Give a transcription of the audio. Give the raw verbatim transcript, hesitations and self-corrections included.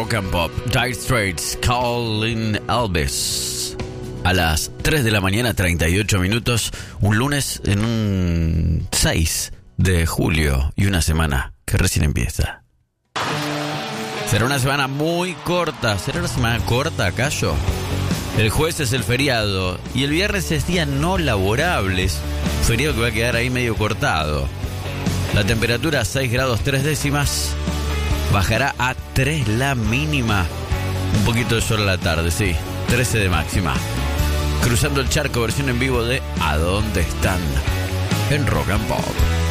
Rock and Pop. Dire Straits, Calling Elvis. A las tres de la mañana, treinta y ocho minutos. Un lunes en un seis de julio. Y una semana que recién empieza. Será una semana muy corta. ¿Será una semana corta, acaso? El jueves es el feriado. Y el viernes es día no laborable. Un feriado que va a quedar ahí medio cortado. La temperatura seis grados tres décimas. Bajará a tres la mínima. Un poquito de sol a la tarde, sí. trece de máxima. Cruzando el charco, versión en vivo de ¿A dónde están? En Rock and Pop.